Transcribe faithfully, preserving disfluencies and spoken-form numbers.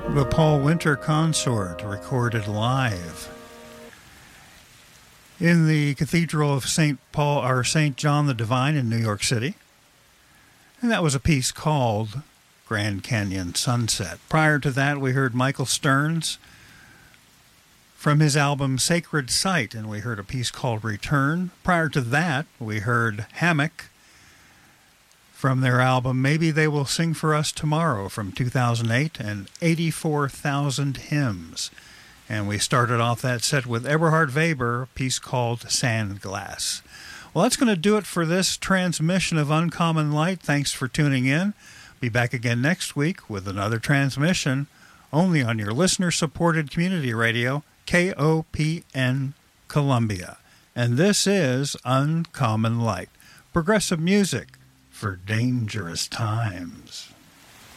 The Paul Winter Consort, recorded live in the Cathedral of Saint Paul or Saint John the Divine in New York City. And that was a piece called Grand Canyon Sunset. Prior to that, we heard Michael Stearns from his album Sacred Site, and we heard a piece called Return. Prior to that, we heard Hammock from their album Maybe They Will Sing For Us Tomorrow from two thousand eight, and eighty-four thousand Hymns. And we started off that set with Eberhard Weber, a piece called Sandglass. Well, that's going to do it for this transmission of Uncommon Light. Thanks for tuning in. Be back again next week with another transmission, only on your listener-supported community radio, K O P N Columbia. And this is Uncommon Light, progressive music for dangerous times.